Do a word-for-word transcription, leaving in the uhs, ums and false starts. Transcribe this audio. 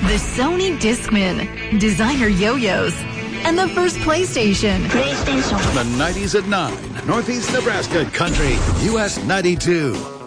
the Sony Discman, designer yo-yos, and the first PlayStation. PlayStation. The nineties at nine, Northeast Nebraska Country, U S ninety-two.